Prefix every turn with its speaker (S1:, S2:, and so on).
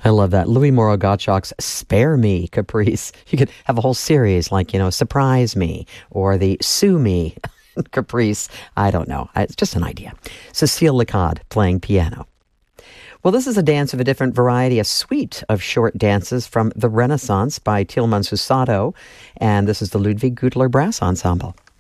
S1: I love that. Louis Moreau Gottschalk's Spare Me caprice. You could have a whole series like, Surprise Me or the Sue Me caprice. I don't know. It's just an idea. Cecile Lecade playing piano. Well, this is a dance of a different variety, a suite of short dances from the Renaissance by Tilman Susato, and this is the Ludwig Gutler Brass Ensemble.